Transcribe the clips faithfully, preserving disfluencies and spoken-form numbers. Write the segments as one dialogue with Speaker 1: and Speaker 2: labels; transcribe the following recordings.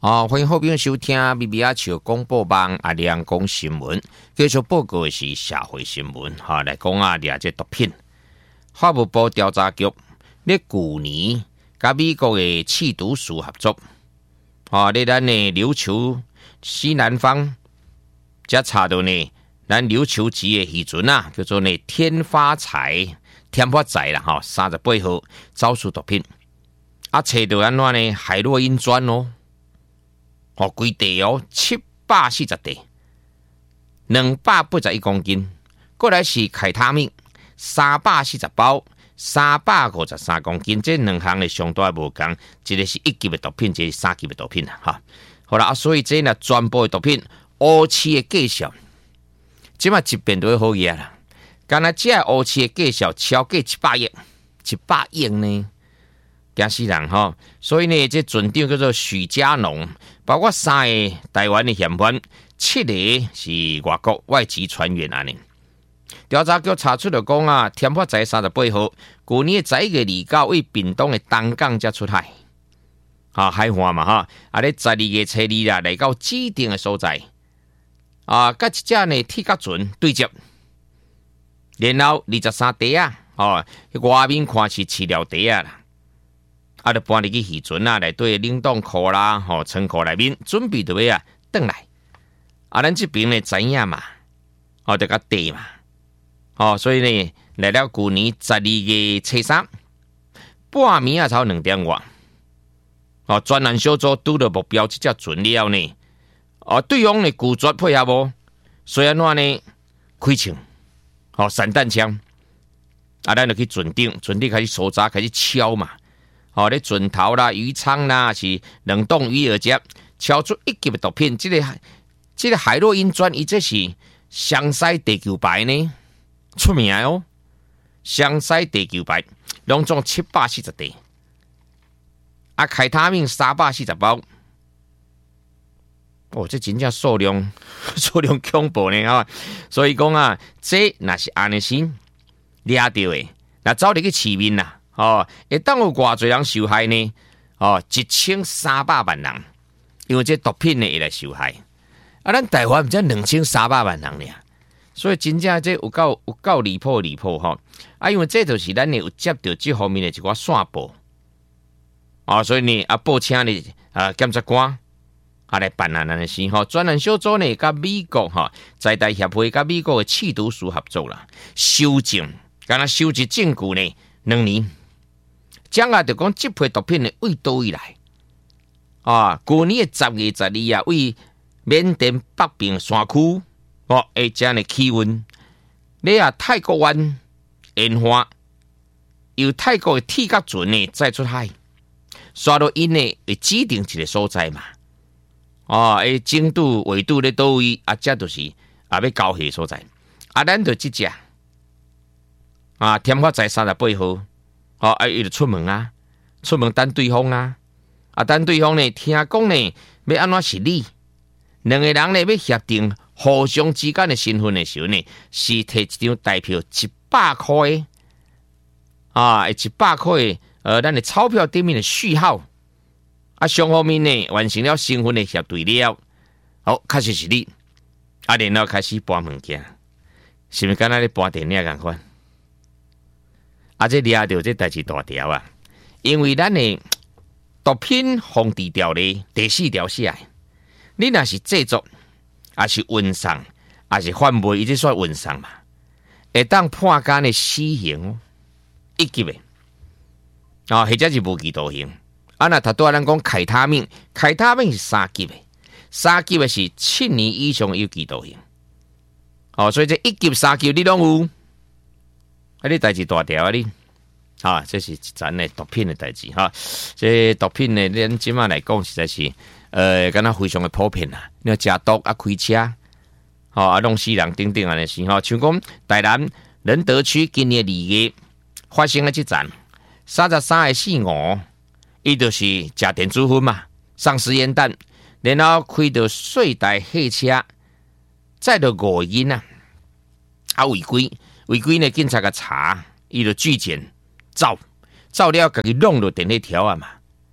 Speaker 1: 好，欢迎好朋友收听 B B 阿笑广播网阿亮讲新闻，继续报告的是社会新闻哈，来讲啊，掠这毒品。法务部调查局咧去年甲美国的缉毒署合作，啊，咧咱的琉球西南方，才查到呢，咱琉球市的渔船啊，叫做呢天发财、天发财啦，哈，三十八号走私毒品，啊，查到安怎呢？海洛因砖哦。哦，规地哦，七百四十地，两百八十一公斤。过来是凯他命，三百四十包，三百五十三公斤。这两项的相对无同，一个是一级的毒品，一个是三级的毒品啦。哈，好啦，所以这呢，全部的毒品，乌市的计数，即马一遍都会好嘢啦。干那这乌市的计数超过七百亿，一百亿呢？惊死人哈！所以呢，这船长叫做许家农，包括三个台湾的嫌犯，七个是外国外籍船员安尼。调查局查出了讲啊，天发财三十八号，去年十一月二九为屏东的东港才出海，啊海岸嘛哈，啊咧十二月初二啦，来到指定的所在，啊，甲一只呢铁甲船对接，然后二十三地啊，哦，外面看是饲料地啊啦。啊，就搬入去渔船啊，来对冷冻库啦、吼仓库内面准备着要啊，转来。啊，咱这边呢知影嘛，哦，得个地嘛，哦，所以呢，来了去年十二月初三，半暝啊，超两点外，哦，专案小组拄到目标，这只船了呢，哦，对方呢拒绝配合无，所以安怎呢，开枪，哦，散弹枪，啊，咱就去船顶，船顶开始搜查，开始敲嘛。哦，咧船头啦、鱼仓啦，是冷冻鱼儿夹，敲出一级的毒品。这个、这个海洛因砖，伊这是湘西地球牌呢，出名哦。湘西地球牌，拢总七百四十地，啊，凯他命三百四十包。哦，这真正数量数量恐怖呢啊！所以讲啊，这若是安尼先掠到的，那走入去市面啦。哦，会当有偌侪人受害呢？哦，一千三百万人，因为这毒品呢会来受害。啊，咱台湾才两千三百万人呢，所以真正这有够有够离谱离谱吼！啊，因为这就是咱呢有接到这方面的一寡线报，啊，所以呢啊报请呢啊检察官啊来办案安尼吼，专案小组呢甲美国哈在台协会甲美国的缉毒署合作啦，收证，敢若收集证据呢两年。讲啊，就讲这批毒品的为倒位来啊？去年的十月十二啊，为缅甸北边山区哦，而且呢气温，你啊泰国湾沿岸由泰国的铁甲船呢再出海，刷到因呢会指定一个所在嘛？哦，诶，经度纬度咧倒位啊，这就是啊要交下所在。啊，咱就这只啊，天发财三十八号。哦，啊，伊就出门啊，出门等对方啊，啊，等对方呢，听讲呢，要安怎是你，两个人呢要协定互相之间的身份的时候呢，是摕一张代票一百块的，啊，一百块的，呃，咱的钞票顶面的序号，啊，双方面呢完成了身份的核对了，好，确实是你，啊，然后开始搬物件，是毋是敢若咧搬电影共款？啊！这掠到这代志大条啊！因为咱的毒品防治条例第四条写的，你若是制作，还是运送，还是贩卖，伊这算运送嘛？会当判监的死刑哦，一级的啊，或者是无期徒刑。啊，那他对咱讲凯他命，凯他命是三级的，三级的是七年以上有期徒刑。哦，所以这一级、三级你拢有。啊！你代志大条啊！你啊，这是一层的毒品的代志哈。这毒品呢，咱今晚来讲实在是，呃，敢若非常的普遍啦。你要食毒啊，开车，吼啊，弄死人等等安尼是吼。像讲台南仁德区今年二月发生了这站三十三个死五，伊就是食电子烟嘛，丧尸烟弹，然后开到碎台汽车，载到五个囡仔啊违规。违规呢，警察个查，伊就拒检，走，走了，家己弄落电线条啊嘛，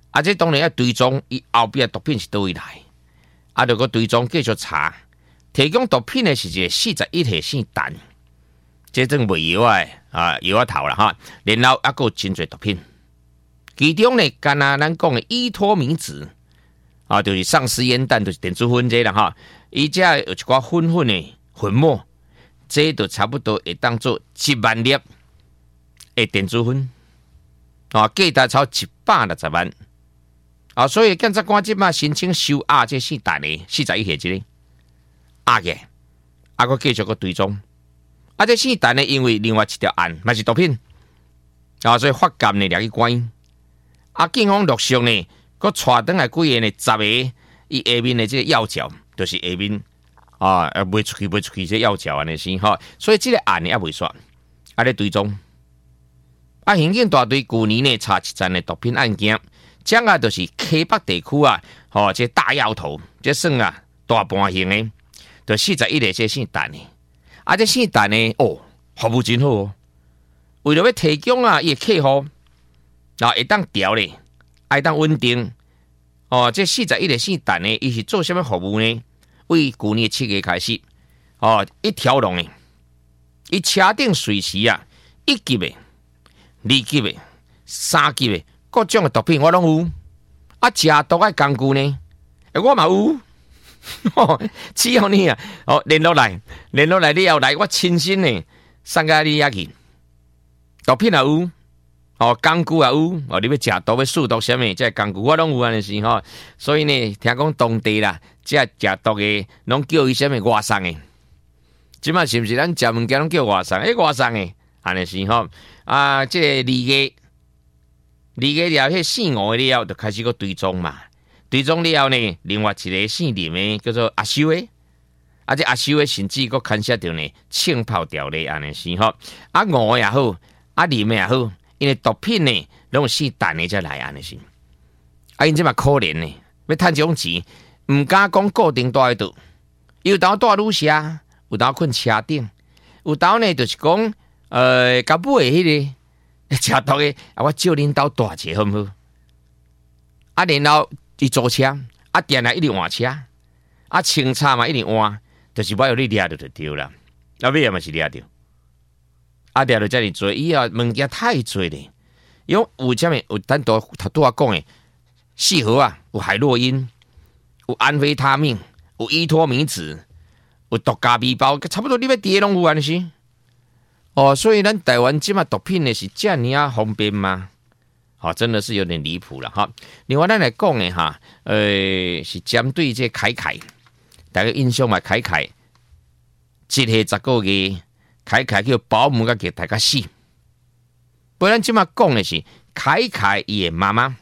Speaker 1: 啊，这当然要追踪伊后壁毒品是倒位来，啊，就个追踪继续查，提供毒品的是一个四十一号姓陈，这种卖药的啊药头啦哈，然后还有真侪毒品，其中呢，干那咱讲的依托明子啊，就是丧尸烟弹，就是电子烟这啦哈，伊遮有一寡粉粉的粉末，这就差不多会当做一万粒的电子烟。啊，价值超一百六十万啊！所以检察官即马申请收押这四单的四十一号这个押嘅，啊，佮继续佮追踪。啊，这四单呢，因为另外一条案嘛是毒品啊，所以法监呢掠去关。啊，警方陆续呢，佮带登来几个呢，十个伊下面的这个要角，就是下面啊，卖出去卖出去这要角安尼先吼。所以这个案呢也未煞，啊咧追踪。啊，刑警大队去年呢查一站的毒品案件，讲啊就是溪北地区啊，吼、哦，这大摇头，这算啊大半型的，就四十一个这姓陈的，啊，这姓陈的哦，服务真好哦，为了要提供啊伊的客户，啊，会当调咧，会当稳定，哦，这四十一个姓陈的，伊是做什么服务呢？为去年七月开始，哦，一条龙的，伊车顶随时啊一级的。二级的、三级的，各种的毒品我拢有。啊，食毒的工具呢，我嘛有。只要你啊，哦，联络来，联络来，你要来，我亲身呢送到你遐去。毒品也有，哦，工具也有，哦，你要食毒要试毒什么，这工具我拢有安尼是吼。所以呢，听讲当地啦，这食毒的，拢叫伊什么外送的。即摆是毋是咱食物件拢叫外送？诶，外送的。安尼是吼啊，这个二月二月了，迄四五个了，就开始个追踪嘛。追踪了呢，另外一个姓林的叫做阿修的，啊，这阿修的甚至个牵涉到呢枪炮条例安尼是吼。啊，五个也好，啊林的也好，因为毒品呢，拢是陈的才来安尼是。啊，因这嘛可怜呢，要趁这种钱，唔敢讲固定住喺度，有当住旅社，有当困车顶，有当呢就是讲。呃，甲买迄个食毒的，啊，我借恁兜大者好唔好？啊，然后伊租车，啊，电来一直换车，啊，清查嘛一直换，就是我有你掠着就对啦。啊，尾嘛是掠着，啊，掠着遮尔多，以后物件太多咧。因为有啥物有单独头拄我讲的，四盒啊，有海洛因，有安非他命，有依托米酯，有毒咖米包，差不多你要滴拢有安尼是。哦，所以咱台湾即马毒品呢是这样啊方便吗？好、哦，真的是有点离谱了哈。另外咱来讲呢哈，呃，是针对这凯凯，大家印象嘛，凯凯，一下十个月，凯凯叫保姆甲给大家死。不然即马讲的是凯凯伊的妈妈，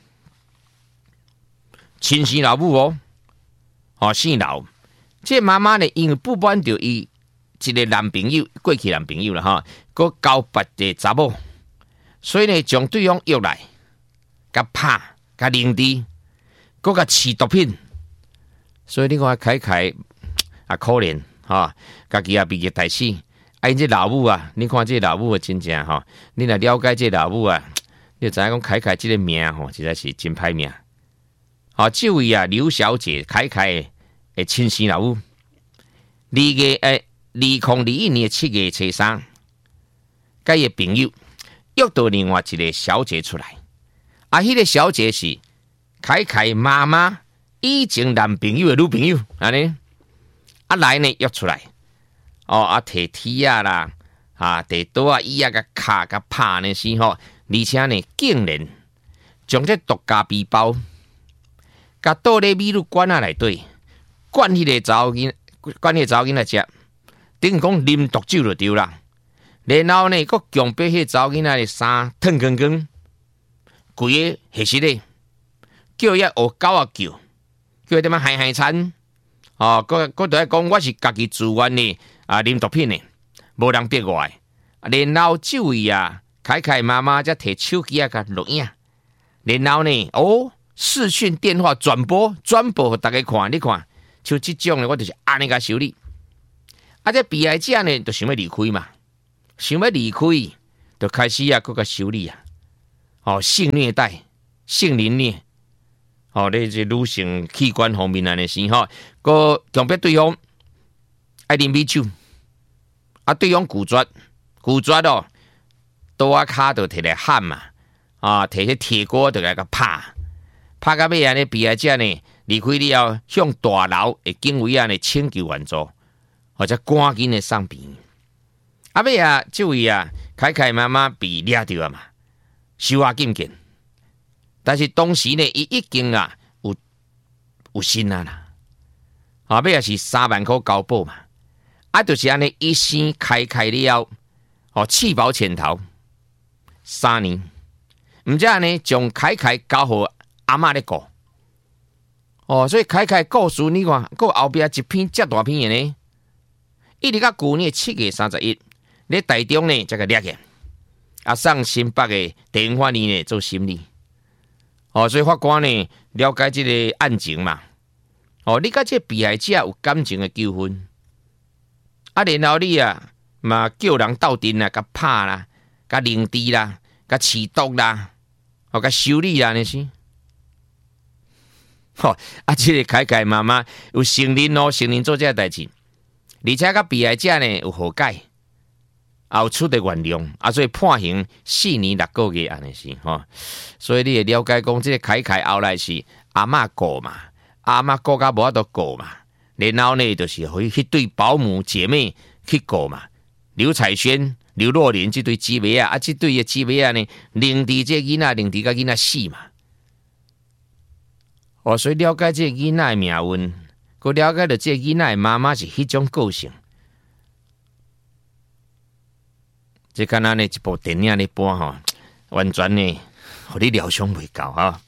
Speaker 1: 亲生老母哦，哦姓老，这妈妈呢因为不满着伊。一个男朋友，过去男朋友了哈，佮交别个查某，所以呢，将对方约来，甲拍，甲凌迟，佮甲试毒品，所以你看凯凯也可怜哈，家己也比较大死。啊，因这老母啊，你看这老母啊，真正哈，你若了解这老母啊，你就知影讲凯凯这个名吼，实在是真歹命。好，这位啊，刘小姐，凯凯的亲生老母，二月诶。二零二一年七月初三，甲伊朋友约到另外一个小姐出来，啊，迄、那个小姐是凯凯妈妈以前男朋友的女朋友，安尼，啊来呢约出来，哦啊摕铁啊啦，啊摕刀啊椅啊甲卡甲拍呢是吼，而且呢竟然将这毒咖皮包，甲倒咧美女馆啊内底，灌迄个查某囡，灌迄个查某囡来食。等于讲啉毒酒就对啦，然后呢，佮强迫迄查某囡仔的衫脱光光，规个下实咧，叫遐学狗啊叫，叫点么嗨嗨惨，哦，佮佮在讲我是家己自愿的啊，啉毒品的，无人逼我的。然后这位啊，凯凯妈妈才摕手机啊甲录影，然后呢，哦，视讯电话转播转播给大家看，你看，像这种的，我就是安尼甲修理。啊！这被害者呢，就想要离开嘛，想要离开，就开始啊，搁个修理啊，哦，性虐待、性凌虐， 哦，你这女性器官方面安尼是吼，个强迫对方爱啉米酒，啊，对方拒绝，拒绝哦，刀啊骹就摕来喊嘛，啊，摕迄铁锅就来个拍，拍到尾安尼，被害者呢离开了后，向大楼的警卫安尼请求援助，或者赶紧的送病院。啊尾啊，这位啊，凯凯妈妈被抓到啊嘛，收押禁见。但是当时呢，伊已经啊有有心啊啦，后尾也是三万块交保嘛，啊，就是安尼一生开开了，哦，弃保潜逃三年，唔知安尼将凯凯交互阿嬷咧顾，哦，所以凯凯故事你看，佮后壁一篇遮大篇的呢，一直到旧年七月三十一，咧台中呢才个抓起，啊，送新北的地方法院呢做审理。哦，所以法官呢了解这个案情嘛，哦，你甲这被害者有感情的纠纷，啊，然后你啊嘛叫人斗阵啦，甲拍啦，甲凌迟啦，甲持刀啦，哦，甲修理啦，那是，吼、哦，啊，这个凯凯妈妈有承认哦，承认做这个代志，而且甲被害者呢有和解。也有出的原谅，啊，所以判刑四年六个月安尼是吼，所以你会了解讲，这个凯凯后来是阿嬷顾嘛，阿嬷顾甲无法度顾嘛，然后呢，就是互迄对保姆姐妹去顾嘛，刘彩萱、刘若琳这对姊妹啊，啊，这对嘅姊妹啊呢，凌迟这囡仔，凌迟甲囡仔死嘛，哦，所以了解这囡仔的命运，佮了解到这囡仔的妈妈是迄种个性。这敢若呢一部电影咧播吼，完全呢，互你料想袂到哈。